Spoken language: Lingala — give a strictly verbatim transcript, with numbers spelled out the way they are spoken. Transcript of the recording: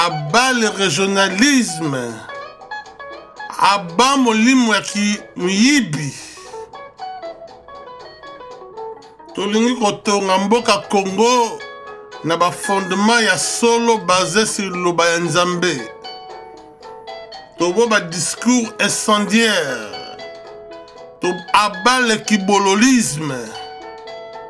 abat le régionalisme, abat molimo ya kiyibi. Tolingi kotonga mboka Congo na ba fondement ya solo basé sur loba ya Nzambe. Tobo ba discours incendiaire. To abat le kibololisme.